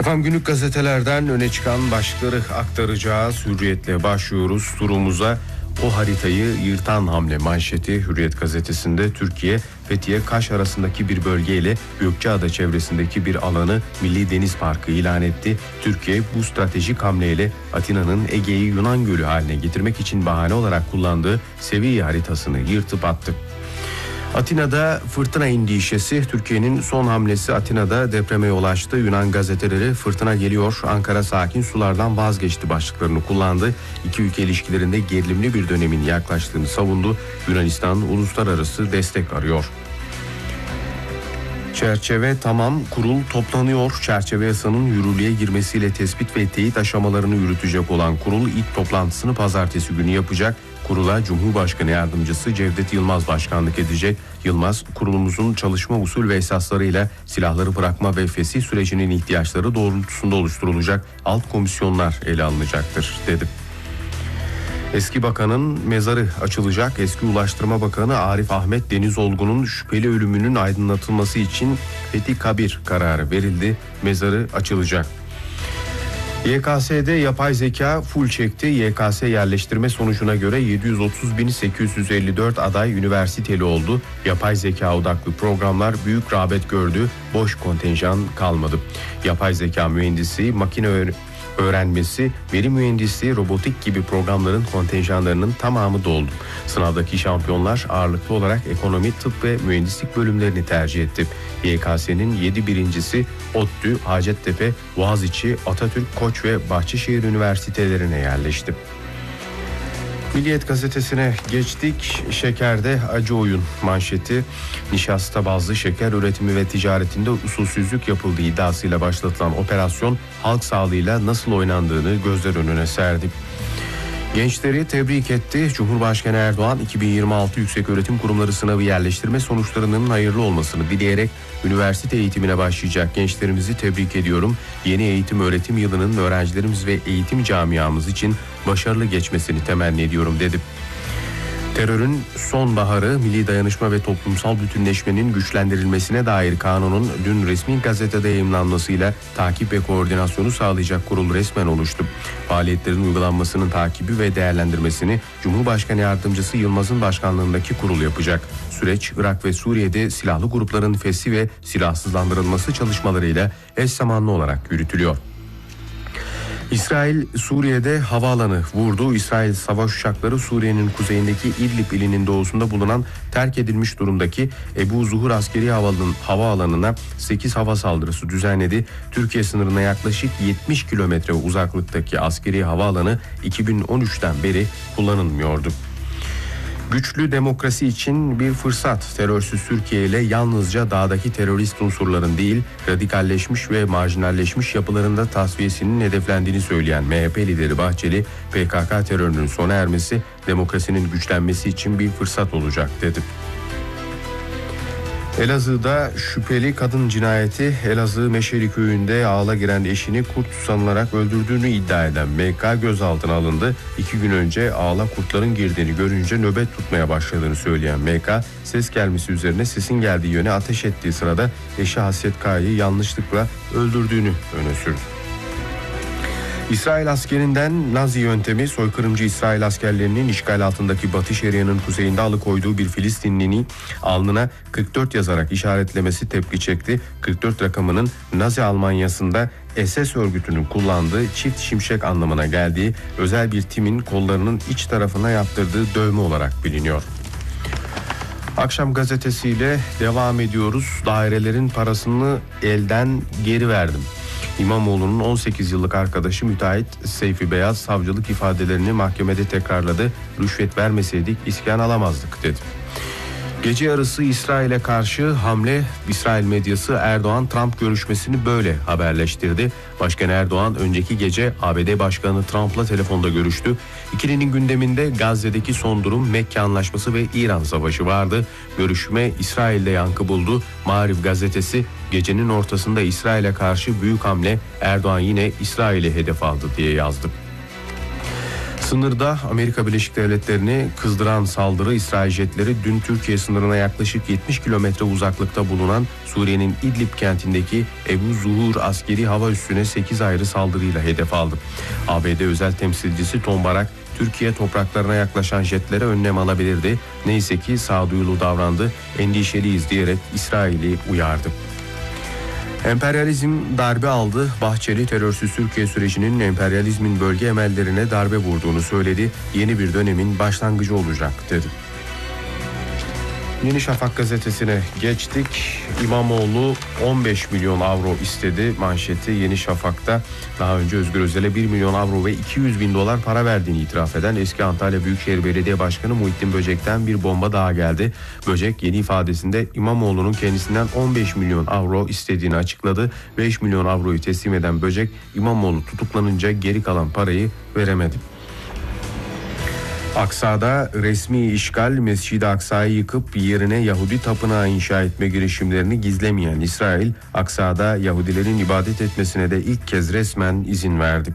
Efendim günlük gazetelerden öne çıkan başlıkları aktaracağız. Hürriyetle başlıyoruz turumuza. O haritayı yırtan hamle manşeti Hürriyet gazetesinde Türkiye, Fethiye, Kaş arasındaki bir bölgeyle Gökçeada çevresindeki bir alanı Milli Deniz Parkı ilan etti. Türkiye bu stratejik hamleyle Atina'nın Ege'yi Yunan Gölü haline getirmek için bahane olarak kullandığı seviye haritasını yırtıp attı. Atina'da fırtına endişesi, Türkiye'nin son hamlesi Atina'da depreme yol açtı. Yunan gazeteleri fırtına geliyor, Ankara sakin sulardan vazgeçti başlıklarını kullandı. İki ülke ilişkilerinde gerilimli bir dönemin yaklaştığını savundu. Yunanistan uluslararası destek arıyor. Çerçeve tamam, kurul toplanıyor. Çerçeve yasanın yürürlüğe girmesiyle tespit ve teyit aşamalarını yürütecek olan kurul ilk toplantısını pazartesi günü yapacak. Kurula Cumhurbaşkanı Yardımcısı Cevdet Yılmaz başkanlık edecek. Yılmaz, kurulumuzun çalışma usul ve esaslarıyla silahları bırakma ve fesih sürecinin ihtiyaçları doğrultusunda oluşturulacak alt komisyonlar ele alınacaktır dedi. Eski bakanın mezarı açılacak. Eski Ulaştırma Bakanı Arif Ahmet Denizolgun'un şüpheli ölümünün aydınlatılması için Fethi Kabir kararı verildi. Mezarı açılacak. YKS'de yapay zeka full çekti. YKS yerleştirme sonucuna göre 730.854 aday üniversiteli oldu. Yapay zeka odaklı programlar büyük rağbet gördü. Boş kontenjan kalmadı. Yapay zeka mühendisi, makine öğrenmesi, veri mühendisliği, robotik gibi programların kontenjanlarının tamamı doldu. Sınavdaki şampiyonlar ağırlıklı olarak ekonomi, tıp ve mühendislik bölümlerini tercih etti. YKS'nin 7 birincisi ODTÜ, Hacettepe, Boğaziçi, Atatürk, Koç ve Bahçeşehir üniversitelerine yerleşti. Milliyet gazetesine geçtik. Şekerde acı oyun manşeti. Nişasta bazlı şeker üretimi ve ticaretinde usulsüzlük yapıldığı iddiasıyla başlatılan operasyon halk sağlığıyla nasıl oynandığını gözler önüne serdi. Gençleri tebrik etti. Cumhurbaşkanı Erdoğan 2026 Yükseköğretim Kurumları sınavı yerleştirme sonuçlarının hayırlı olmasını dileyerek üniversite eğitimine başlayacak gençlerimizi tebrik ediyorum. Yeni eğitim öğretim yılının öğrencilerimiz ve eğitim camiamız için başarılı geçmesini temenni ediyorum dedi. Terörün sonbaharı, milli dayanışma ve toplumsal bütünleşmenin güçlendirilmesine dair kanunun dün resmi gazetede yayımlanmasıyla takip ve koordinasyonu sağlayacak kurul resmen oluştu. Faaliyetlerin uygulanmasının takibi ve değerlendirmesini Cumhurbaşkanı Yardımcısı Yılmaz'ın başkanlığındaki kurul yapacak. Süreç, Irak ve Suriye'de silahlı grupların fesih ve silahsızlandırılması çalışmalarıyla eş zamanlı olarak yürütülüyor. İsrail Suriye'de havaalanı vurdu. İsrail savaş uçakları Suriye'nin kuzeyindeki İdlib ilinin doğusunda bulunan terk edilmiş durumdaki Ebu Zuhur askeri havaalanına 8 hava saldırısı düzenledi. Türkiye sınırına yaklaşık 70 kilometre uzaklıktaki askeri havaalanı 2013'ten beri kullanılmıyordu. Güçlü demokrasi için bir fırsat. Terörsüz Türkiye ile yalnızca dağdaki terörist unsurların değil, radikalleşmiş ve marjinalleşmiş yapılarında tasfiyesinin hedeflendiğini söyleyen MHP lideri Bahçeli, PKK terörünün sona ermesi, demokrasinin güçlenmesi için bir fırsat olacak dedi. Elazığ'da şüpheli kadın cinayeti. Elazığ Meşeli köyünde ağla giren eşini kurt sanılarak öldürdüğünü iddia eden MK gözaltına alındı. 2 gün önce ağla kurtların girdiğini görünce nöbet tutmaya başladığını söyleyen MK, ses gelmesi üzerine sesin geldiği yöne ateş ettiği sırada eşi Hasret Kaya'yı yanlışlıkla öldürdüğünü öne sürdü. İsrail askerinden Nazi yöntemi, soykırımcı İsrail askerlerinin işgal altındaki Batı Şeria'nın kuzeyinde alıkoyduğu bir Filistinlini alnına 44 yazarak işaretlemesi tepki çekti. 44 rakamının Nazi Almanya'sında SS örgütünün kullandığı çift şimşek anlamına geldiği özel bir timin kollarının iç tarafına yaptırdığı dövme olarak biliniyor. Akşam gazetesiyle devam ediyoruz. Dairelerin parasını elden geri verdim. İmamoğlu'nun 18 yıllık arkadaşı müteahhit Seyfi Beyaz savcılık ifadelerini mahkemede tekrarladı. Rüşvet vermeseydik iskan alamazdık dedi. Gece yarısı İsrail'e karşı hamle. İsrail medyası Erdoğan-Trump görüşmesini böyle haberleştirdi. Başkan Erdoğan önceki gece ABD Başkanı Trump'la telefonda görüştü. İkilinin gündeminde Gazze'deki son durum, Mekke Anlaşması ve İran Savaşı vardı. Görüşme İsrail'de yankı buldu. Maariv gazetesi gecenin ortasında İsrail'e karşı büyük hamle, Erdoğan yine İsrail'i hedef aldı diye yazdı. Sınırda Amerika Birleşik Devletleri'ni kızdıran saldırı İsrail jetleri dün Türkiye sınırına yaklaşık 70 kilometre uzaklıkta bulunan Suriye'nin İdlib kentindeki Ebu Zuhur askeri hava üssüne 8 ayrı saldırıyla hedef aldı. ABD özel temsilcisi Tom Barak, Türkiye topraklarına yaklaşan jetlere önlem alabilirdi. Neyse ki sağduyulu davrandı, endişeliyiz diyerek İsrail'i uyardı. Emperyalizm darbe aldı. Bahçeli terörsüz Türkiye sürecinin emperyalizmin bölge emellerine darbe vurduğunu söyledi. Yeni bir dönemin başlangıcı olacak dedi. Yeni Şafak gazetesine geçtik. İmamoğlu 15 milyon avro istedi manşeti Yeni Şafak'ta. Daha önce Özgür Özel'e 1 milyon avro ve 200 bin dolar para verdiğini itiraf eden eski Antalya Büyükşehir Belediye Başkanı Muhittin Böcek'ten bir bomba daha geldi. Böcek yeni ifadesinde İmamoğlu'nun kendisinden 15 milyon avro istediğini açıkladı. 5 milyon avroyu teslim eden Böcek, İmamoğlu tutuklanınca geri kalan parayı veremedi. Aksa'da resmi işgal Mescid-i Aksa'yı yıkıp yerine Yahudi tapınağı inşa etme girişimlerini gizlemeyen İsrail, Aksa'da Yahudilerin ibadet etmesine de ilk kez resmen izin verdi.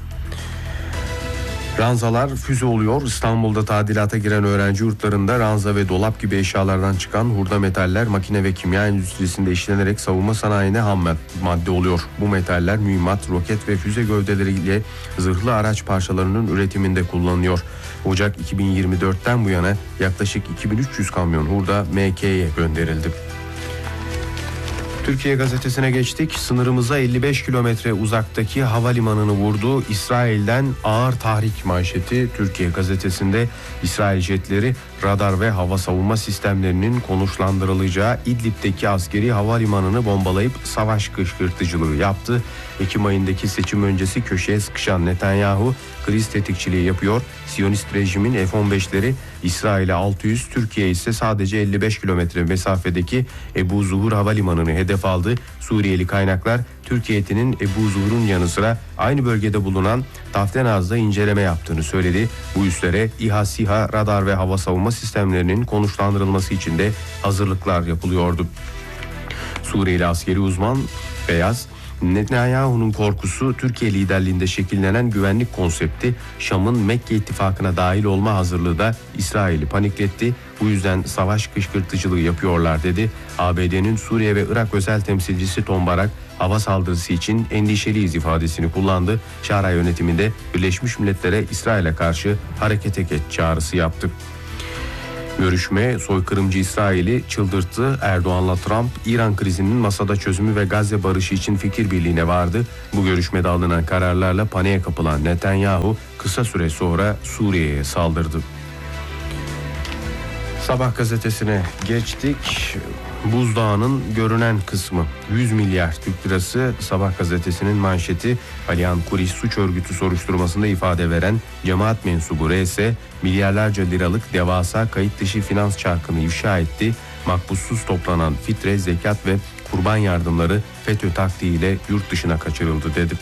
Ranzalar füze oluyor. İstanbul'da tadilata giren öğrenci yurtlarında ranza ve dolap gibi eşyalardan çıkan hurda metaller makine ve kimya endüstrisinde işlenerek savunma sanayine ham madde oluyor. Bu metaller mühimmat, roket ve füze gövdeleriyle zırhlı araç parçalarının üretiminde kullanılıyor. Ocak 2024'ten bu yana yaklaşık 2300 kamyon hurda MK'ye gönderildi. Türkiye gazetesine geçtik. Sınırımıza 55 kilometre uzaktaki havalimanını vurdu. İsrail'den ağır tahrik manşeti Türkiye gazetesinde İsrail jetleri radar ve hava savunma sistemlerinin konuşlandırılacağı İdlib'deki askeri havalimanını bombalayıp savaş kışkırtıcılığı yaptı. Ekim ayındaki seçim öncesi köşeye sıkışan Netanyahu kriz tetikçiliği yapıyor. Siyonist rejimin F-15'leri İsrail'e 600, Türkiye ise sadece 55 kilometre mesafedeki Ebu Zuhur havalimanını hedef aldı. Suriyeli kaynaklar Türkiye heyetinin Ebu Zuhur'un yanı sıra aynı bölgede bulunan Taftenaz'da inceleme yaptığını söyledi. Bu üslere İHA, SİHA, radar ve hava savunma sistemlerinin konuşlandırılması için de hazırlıklar yapılıyordu. Suriyeli askeri uzman Beyaz, Netanyahu'nun korkusu Türkiye liderliğinde şekillenen güvenlik konsepti Şam'ın Mekke ittifakına dahil olma hazırlığı da İsrail'i panikletti. Bu yüzden savaş kışkırtıcılığı yapıyorlar dedi. ABD'nin Suriye ve Irak özel temsilcisi Tom Barak hava saldırısı için endişeliyiz ifadesini kullandı. Şara yönetiminde Birleşmiş Milletler'e İsrail'e karşı harekete geç çağrısı yaptı. Görüşme soykırımcı İsrail'i çıldırttı. Erdoğan'la Trump, İran krizinin masada çözümü ve Gazze barışı için fikir birliğine vardı. Bu görüşmede alınan kararlarla paniğe kapılan Netanyahu kısa süre sonra Suriye'ye saldırdı. Sabah gazetesine geçtik. Buzdağının görünen kısmı 100 milyar Türk lirası Sabah gazetesinin manşeti. Alihan Kuris suç örgütü soruşturmasında ifade veren cemaat mensubu RS milyarlarca liralık devasa kayıt dışı finans çarkını ifşa etti. Makbussuz toplanan fitre, zekat ve kurban yardımları FETÖ taktiğiyle yurt dışına kaçırıldı dedi.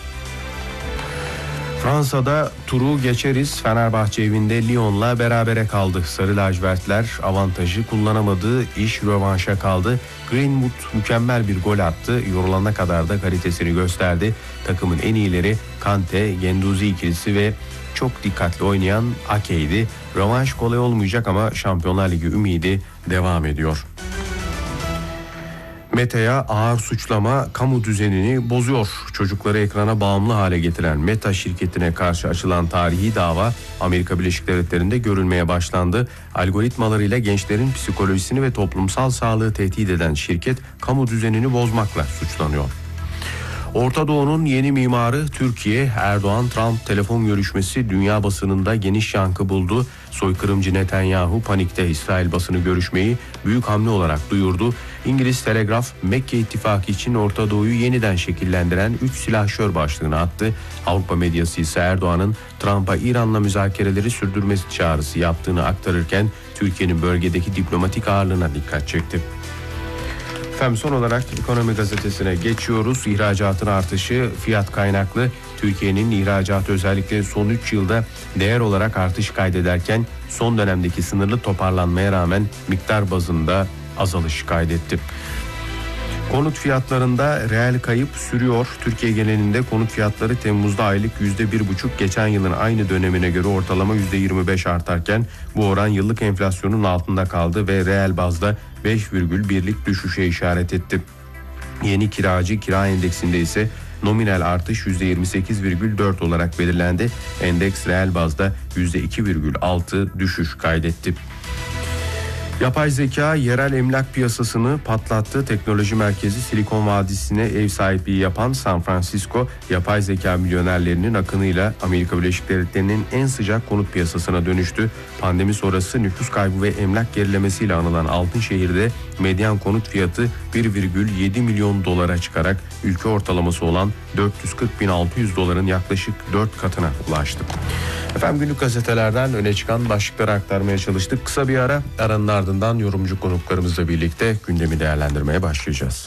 Fransa'da turu geçeriz. Fenerbahçe evinde Lyon'la berabere kaldı. Sarı lacivertler avantajı kullanamadı. İş rövanşa kaldı. Greenwood mükemmel bir gol attı. Yorulana kadar da kalitesini gösterdi. Takımın en iyileri Kante, Genduzi ikilisi ve çok dikkatli oynayan Ake'ydi. Rövanş kolay olmayacak ama Şampiyonlar Ligi ümidi devam ediyor. Meta'ya ağır suçlama kamu düzenini bozuyor. Çocukları ekrana bağımlı hale getiren Meta şirketine karşı açılan tarihi dava Amerika Birleşik Devletleri'nde görülmeye başlandı. Algoritmalarıyla gençlerin psikolojisini ve toplumsal sağlığı tehdit eden şirket kamu düzenini bozmakla suçlanıyor. Orta Doğu'nun yeni mimarı Türkiye. Erdoğan-Trump telefon görüşmesi dünya basınında geniş yankı buldu. Soykırımcı Netanyahu panikte İsrail basını görüşmeyi büyük hamle olarak duyurdu. İngiliz Telegraf Mekke ittifakı için Orta Doğu'yu yeniden şekillendiren 3 silahşör başlığını attı. Avrupa medyası ise Erdoğan'ın Trump'a İran'la müzakereleri sürdürmesi çağrısı yaptığını aktarırken Türkiye'nin bölgedeki diplomatik ağırlığına dikkat çekti. Efendim son olarak Ekonomi Gazetesi'ne geçiyoruz. İhracatın artışı fiyat kaynaklı. Türkiye'nin ihracatı özellikle son 3 yılda değer olarak artış kaydederken son dönemdeki sınırlı toparlanmaya rağmen miktar bazında azalış kaydetti. Konut fiyatlarında reel kayıp sürüyor. Türkiye genelinde konut fiyatları Temmuz'da aylık %1,5, geçen yılın aynı dönemine göre ortalama %25 artarken bu oran yıllık enflasyonun altında kaldı ve reel bazda 5,1'lik düşüşe işaret etti. Yeni kiracı kira endeksinde ise nominal artış %28,4 olarak belirlendi. Endeks reel bazda %2,6 düşüş kaydetti. Yapay zeka yerel emlak piyasasını patlattı. Teknoloji merkezi Silikon Vadisi'ne ev sahipliği yapan San Francisco, yapay zeka milyonerlerinin akınıyla Amerika Birleşik Devletleri'nin en sıcak konut piyasasına dönüştü. Pandemi sonrası nüfus kaybı ve emlak gerilemesiyle anılan Altınşehir'de medyan konut fiyatı 1,7 milyon dolara çıkarak ülke ortalaması olan 440.600 doların yaklaşık 4 katına ulaştı. Efendim, günlük gazetelerden öne çıkan başlıkları aktarmaya çalıştık. Kısa bir ara, aranın ardından yorumcu konuklarımızla birlikte gündemi değerlendirmeye başlayacağız.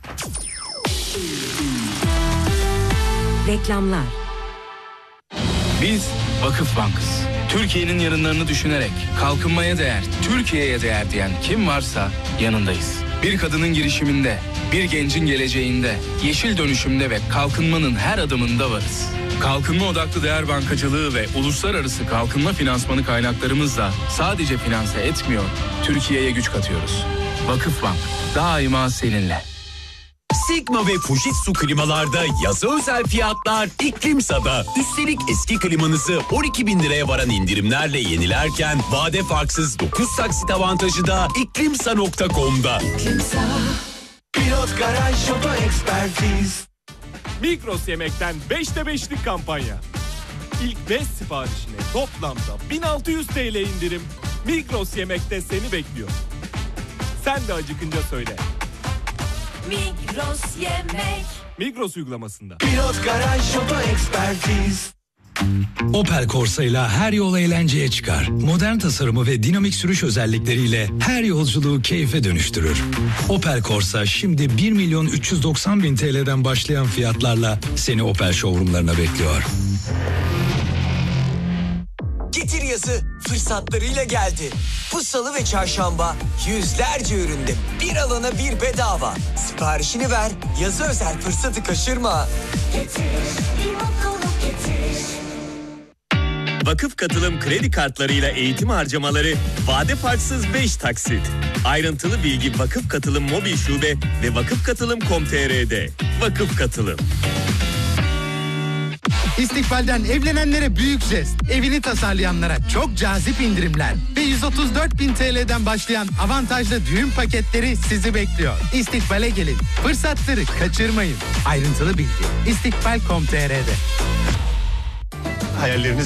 Reklamlar. Biz Vakıf Bank'ız. Türkiye'nin yarınlarını düşünerek kalkınmaya değer, Türkiye'ye değer diyen kim varsa yanındayız. Bir kadının girişiminde, bir gencin geleceğinde, yeşil dönüşümde ve kalkınmanın her adımında varız. Kalkınma odaklı değer bankacılığı ve uluslararası kalkınma finansmanı kaynaklarımızla sadece finanse etmiyor, Türkiye'ye güç katıyoruz. Vakıfbank, daima seninle. Sigma ve Fujitsu klimalarda yazı özel fiyatlar İklimsa'da. Üstelik eski klimanızı 12.000 liraya varan indirimlerle yenilerken vade farksız 9 taksit avantajı da iklimsa.com'da. İklimsa. Pilot Garaj Oto Ekspertiz. Migros Yemek'ten 5'te 5'lik kampanya. İlk 5 siparişine toplamda 1600 TL indirim. Migros Yemek'te seni bekliyor. Sen de acıkınca söyle. Migros Yemek. Migros uygulamasında. Pilot Garaj Oto Ekspertiz. Opel Corsa ile her yol eğlenceye çıkar. Modern tasarımı ve dinamik sürüş özellikleriyle her yolculuğu keyfe dönüştürür. Opel Corsa şimdi 1.390.000 TL'den başlayan fiyatlarla seni Opel showroomlarına bekliyor. Getir yazı fırsatlarıyla geldi. Bu salı ve çarşamba yüzlerce üründe bir alana bir bedava. Siparişini ver, yazı özel fırsatı kaçırma. Getir, bir mutluluk getir. Vakıf Katılım kredi kartlarıyla eğitim harcamaları vade farksız 5 taksit. Ayrıntılı bilgi Vakıf Katılım mobil şube ve vakıfkatılım.com.tr'de. Vakıf Katılım. İstikbal'den evlenenlere büyük jest, evini tasarlayanlara çok cazip indirimler ve 134.000 TL'den başlayan avantajlı düğün paketleri sizi bekliyor. İstikbal'e gelin, fırsatları kaçırmayın. Ayrıntılı bilgi istikbal.com.tr'de. Hayalleriniz